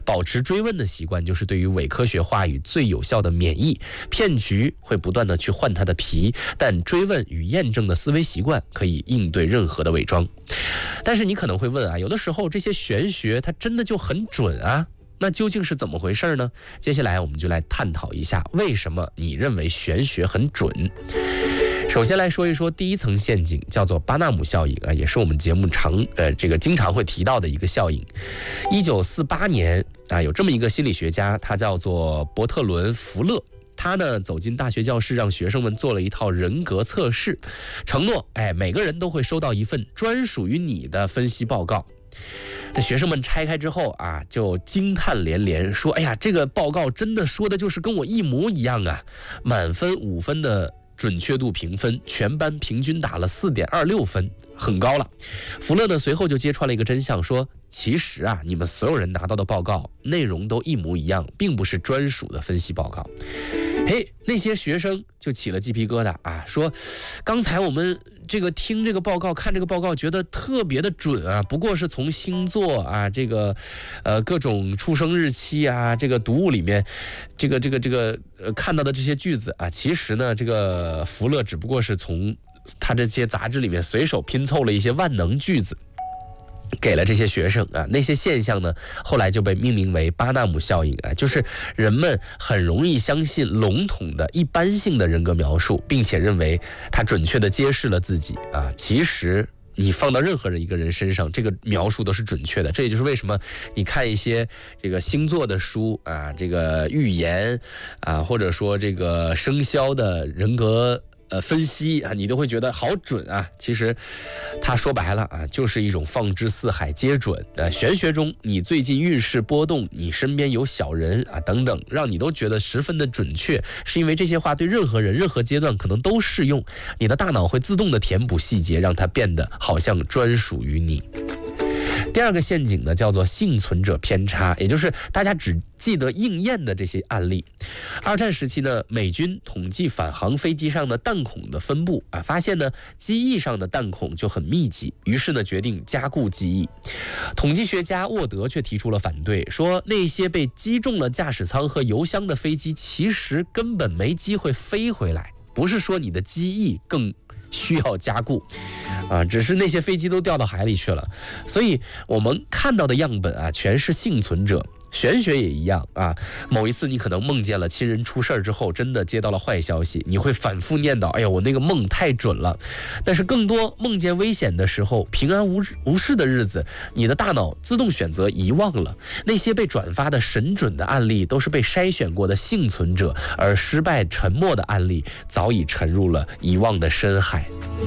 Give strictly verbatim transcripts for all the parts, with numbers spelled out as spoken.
保持追问的习惯就是对于伪科学话语最有效的免疫。骗局会不断的去换它的皮，但追问与验证的思维习惯可以应对任何的伪装。但是你可能会问啊，有的时候这些玄学它真的就很准啊？那究竟是怎么回事呢？接下来我们就来探讨一下，为什么你认为玄学很准。首先来说一说第一层陷阱，叫做巴纳姆效应啊，也是我们节目常呃这个经常会提到的一个效应。一九四八年啊，有这么一个心理学家，他叫做伯特伦·福勒。他呢走进大学教室，让学生们做了一套人格测试，承诺哎每个人都会收到一份专属于你的分析报告。这学生们拆开之后啊，就惊叹连连，说：“哎呀，这个报告真的说的就是跟我一模一样啊！”满分五分的准确度评分，全班平均打了 四点二六 分，很高了。福勒呢随后就揭穿了一个真相，说其实啊，你们所有人拿到的报告内容都一模一样，并不是专属的分析报告。嘿，那些学生就起了鸡皮疙瘩啊，说刚才我们这个听这个报告看这个报告觉得特别的准啊，不过是从星座啊这个呃各种出生日期啊这个读物里面这个这个这个呃看到的这些句子啊，其实呢这个福勒只不过是从他这些杂志里面随手拼凑了一些万能句子给了这些学生啊，那些现象呢，后来就被命名为巴纳姆效应啊，就是人们很容易相信笼统的一般性的人格描述，并且认为它准确地揭示了自己啊。其实你放到任何人一个人身上，这个描述都是准确的。这也就是为什么你看一些这个星座的书啊，这个预言啊，或者说这个生肖的人格呃，分析啊，你都会觉得好准啊。其实，他说白了啊，就是一种放之四海皆准。呃，玄学中，你最近运势波动，你身边有小人啊，等等，让你都觉得十分的准确，是因为这些话对任何人、任何阶段可能都适用。你的大脑会自动的填补细节，让它变得好像专属于你。第二个陷阱呢，叫做幸存者偏差，也就是大家只记得应验的这些案例。二战时期呢，美军统计返航飞机上的弹孔的分布啊，发现呢机翼上的弹孔就很密集，于是呢决定加固机翼。统计学家沃德却提出了反对，说那些被击中了驾驶舱和油箱的飞机，其实根本没机会飞回来，不是说你的机翼更需要加固啊，只是那些飞机都掉到海里去了。所以我们看到的样本啊，全是幸存者。玄学也一样啊，某一次你可能梦见了亲人出事之后真的接到了坏消息，你会反复念叨，哎呀我那个梦太准了。但是更多梦见危险的时候，平安无无事的日子，你的大脑自动选择遗忘了。那些被转发的神准的案例都是被筛选过的幸存者，而失败沉默的案例早已沉入了遗忘的深海。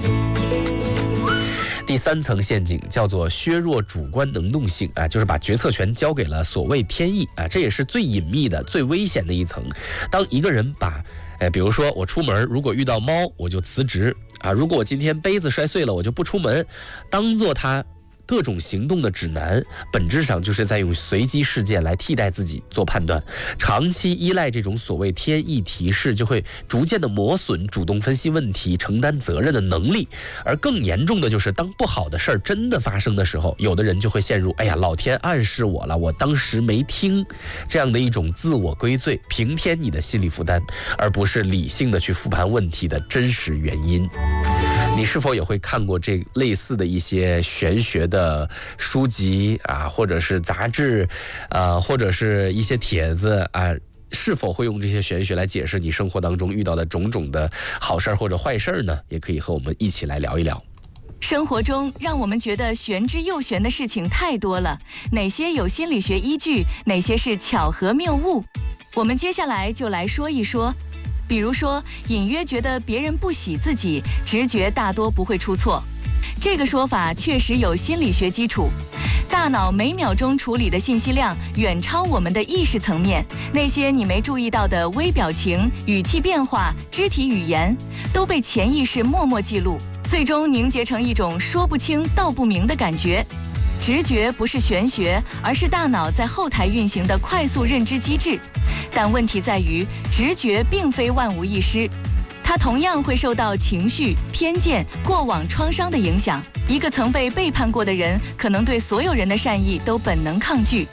第三层陷阱叫做削弱主观能动性啊，就是把决策权交给了所谓天意啊，这也是最隐秘的、最危险的一层。当一个人把，哎，比如说我出门如果遇到猫，我就辞职啊；如果我今天杯子摔碎了，我就不出门，当做他各种行动的指南，本质上就是在用随机事件来替代自己做判断。长期依赖这种所谓天意提示，就会逐渐的磨损主动分析问题、承担责任的能力。而更严重的就是，当不好的事儿真的发生的时候，有的人就会陷入哎呀老天暗示我了，我当时没听，这样的一种自我归罪，平添你的心理负担，而不是理性的去复盘问题的真实原因。你是否也会看过这类似的一些玄学的书籍啊，或者是杂志啊，或者是一些帖子啊？是否会用这些玄学来解释你生活当中遇到的种种的好事或者坏事呢？也可以和我们一起来聊一聊。 生活中让我们觉得玄之又玄的事情太多了，哪些有心理学依据，哪些是巧合谬误？我们接下来就来说一说。比如说，隐约觉得别人不喜自己，直觉大多不会出错。这个说法确实有心理学基础。大脑每秒钟处理的信息量远超我们的意识层面，那些你没注意到的微表情、语气变化、肢体语言，都被潜意识默默记录，最终凝结成一种说不清道不明的感觉。直觉不是玄学，而是大脑在后台运行的快速认知机制。但问题在于，直觉并非万无一失，它同样会受到情绪、偏见、过往创伤的影响。一个曾被背叛过的人，可能对所有人的善意都本能抗拒。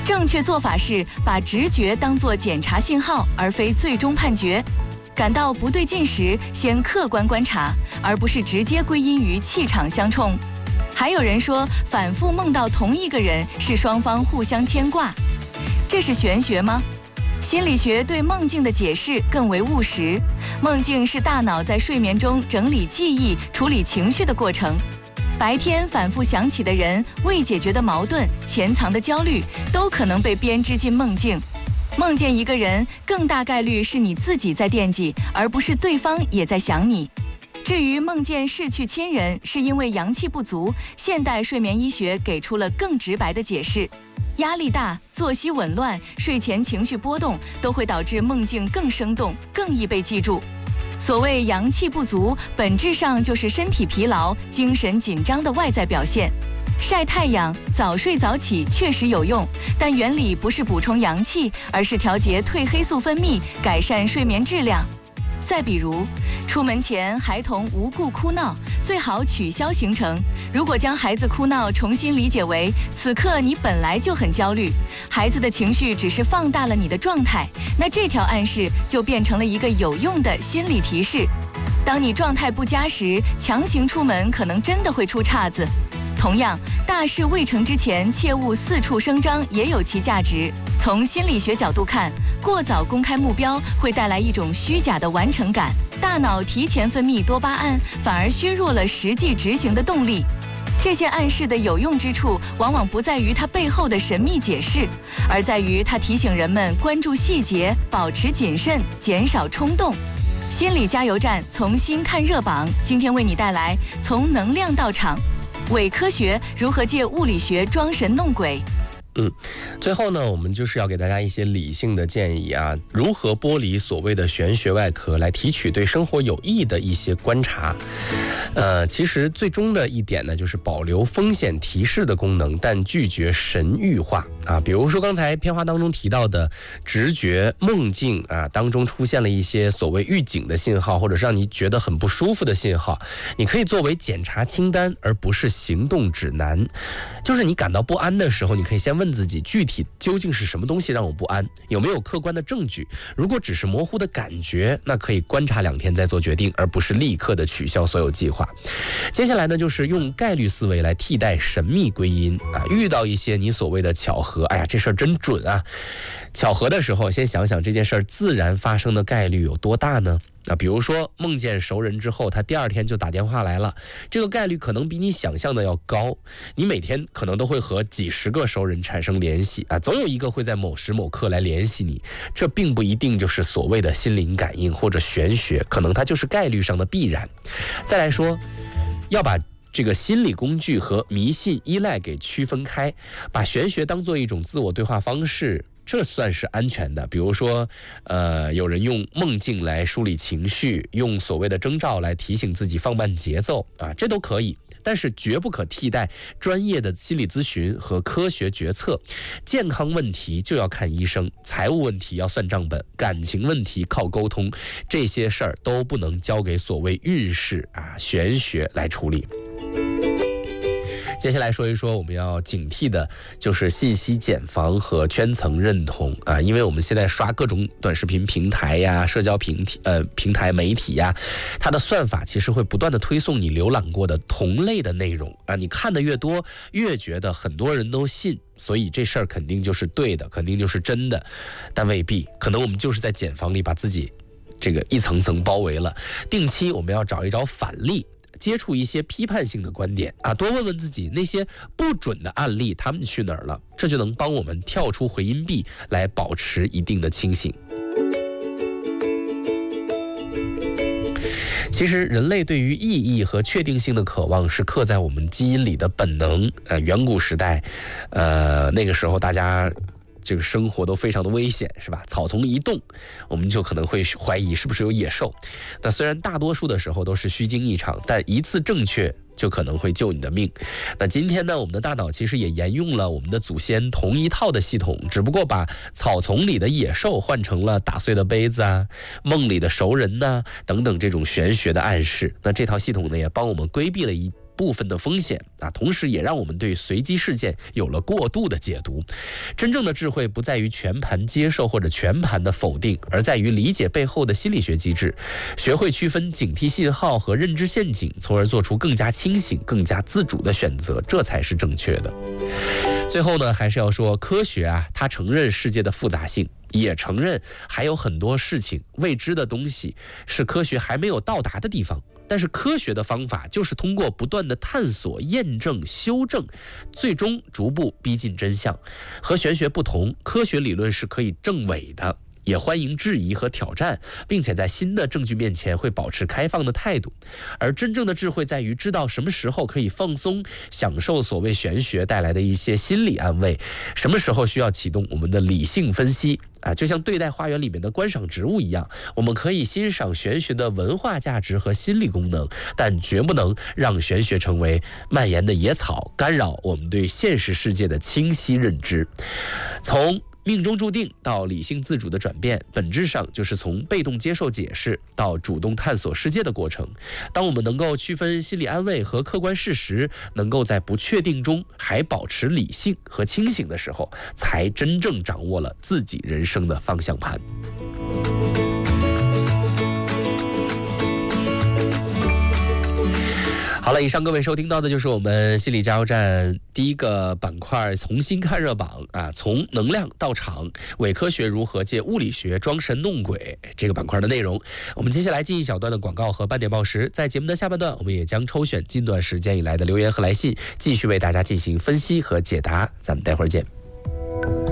正确做法是把直觉当作检查信号，而非最终判决。感到不对劲时，先客观观察，而不是直接归因于气场相冲。还有人说，反复梦到同一个人是双方互相牵挂，这是玄学吗？心理学对梦境的解释更为务实。梦境是大脑在睡眠中整理记忆、处理情绪的过程。白天反复想起的人、未解决的矛盾、潜藏的焦虑，都可能被编织进梦境。梦见一个人，更大概率是你自己在惦记，而不是对方也在想你。至于梦见逝去亲人是因为阳气不足，现代睡眠医学给出了更直白的解释。压力大、作息紊乱、睡前情绪波动，都会导致梦境更生动、更易被记住。所谓阳气不足，本质上就是身体疲劳、精神紧张的外在表现。晒太阳、早睡早起确实有用，但原理不是补充阳气，而是调节褪黑素分泌，改善睡眠质量。再比如，出门前孩童无故哭闹，最好取消行程。如果将孩子哭闹重新理解为此刻你本来就很焦虑，孩子的情绪只是放大了你的状态，那这条暗示就变成了一个有用的心理提示。当你状态不佳时，强行出门可能真的会出岔子。同样，大事未成之前，切勿四处声张，也有其价值。从心理学角度看，过早公开目标会带来一种虚假的完成感，大脑提前分泌多巴胺，反而削弱了实际执行的动力。这些暗示的有用之处，往往不在于它背后的神秘解释，而在于它提醒人们关注细节，保持谨慎，减少冲动。心理加油站从新看热榜，今天为你带来从能量到场。伪科学如何借物理学装神弄鬼？ 嗯，最后呢，我们就是要给大家一些理性的建议啊，如何剥离所谓的玄学外壳，来提取对生活有益的一些观察。呃，其实最终的一点呢，就是保留风险提示的功能，但拒绝神域化啊。比如说刚才片花当中提到的直觉、梦境啊，当中出现了一些所谓预警的信号，或者是让你觉得很不舒服的信号，你可以作为检查清单，而不是行动指南。就是你感到不安的时候，你可以先问自己，具体究竟是什么东西让我不安？有没有客观的证据？如果只是模糊的感觉，那可以观察两天再做决定，而不是立刻的取消所有计划。接下来呢，就是用概率思维来替代神秘归因啊。遇到一些你所谓的巧合，哎呀，这事儿真准啊！巧合的时候，先想想这件事儿自然发生的概率有多大呢？啊，比如说梦见熟人之后，他第二天就打电话来了，这个概率可能比你想象的要高。你每天可能都会和几十个熟人产生联系啊，总有一个会在某时某刻来联系你，这并不一定就是所谓的心灵感应或者玄学，可能它就是概率上的必然。再来说，要把这个心理工具和迷信依赖给区分开，把玄学当作一种自我对话方式，这算是安全的。比如说呃，有人用梦境来梳理情绪，用所谓的征兆来提醒自己放慢节奏啊，这都可以，但是绝不可替代专业的心理咨询和科学决策。健康问题就要看医生，财务问题要算账本，感情问题靠沟通，这些事儿都不能交给所谓运势啊玄学来处理。接下来说一说我们要警惕的就是信息茧房和圈层认同啊，因为我们现在刷各种短视频平台呀、社交平体呃平台媒体呀，它的算法其实会不断的推送你浏览过的同类的内容啊，你看的越多，越觉得很多人都信，所以这事儿肯定就是对的，肯定就是真的，但未必，可能我们就是在茧房里把自己这个一层层包围了。定期我们要找一找反例，接触一些批判性的观点啊，多问问自己那些不准的案例他们去哪儿了，这就能帮我们跳出回音壁，来保持一定的清醒。其实人类对于意义和确定性的渴望是刻在我们基因里的本能。呃，远古时代，呃，那个时候大家这个生活都非常的危险，是吧？草丛一动，我们就可能会怀疑是不是有野兽。那虽然大多数的时候都是虚惊一场，但一次正确就可能会救你的命。那今天呢，我们的大脑其实也沿用了我们的祖先同一套的系统，只不过把草丛里的野兽换成了打碎的杯子啊、梦里的熟人呐、啊、等等这种玄学的暗示。那这套系统呢，也帮我们规避了一部分的风险啊，同时也让我们对随机事件有了过度的解读。真正的智慧不在于全盘接受或者全盘的否定，而在于理解背后的心理学机制，学会区分警惕信号和认知陷阱，从而做出更加清醒、更加自主的选择，这才是正确的。最后呢，还是要说科学啊，它承认世界的复杂性，也承认还有很多事情未知的东西是科学还没有到达的地方。但是科学的方法就是通过不断的探索、验证、修正，最终逐步逼近真相。和玄学不同，科学理论是可以证伪的，也欢迎质疑和挑战，并且在新的证据面前会保持开放的态度。而真正的智慧在于知道什么时候可以放松，享受所谓玄学带来的一些心理安慰，什么时候需要启动我们的理性分析啊，就像对待花园里面的观赏植物一样，我们可以欣赏玄学的文化价值和心理功能，但绝不能让玄学成为蔓延的野草，干扰我们对现实世界的清晰认知。从命中注定到理性自主的转变，本质上就是从被动接受解释到主动探索世界的过程。当我们能够区分心理安慰和客观事实，能够在不确定中还保持理性和清醒的时候，才真正掌握了自己人生的方向盘。好了，以上各位收听到的就是我们心理加油站第一个板块重新看热榜啊，从能量到场，伪科学如何借物理学装神弄鬼这个板块的内容。我们接下来进一小段的广告和半点报时，在节目的下半段，我们也将抽选近段时间以来的留言和来信，继续为大家进行分析和解答。咱们待会儿见。